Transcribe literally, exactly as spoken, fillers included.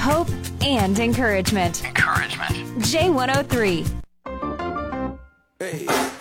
hope, and encouragement. Encouragement. J one oh three. Hey.